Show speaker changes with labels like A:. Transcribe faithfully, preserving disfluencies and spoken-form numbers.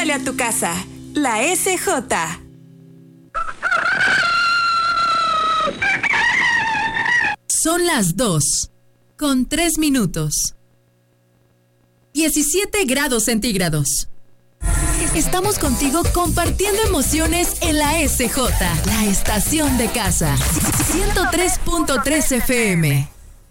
A: Huele a tu casa. La S J.
B: Son las dos, con tres minutos. diecisiete grados centígrados. Estamos contigo compartiendo emociones en la S J, la estación de casa. ciento tres punto tres F M.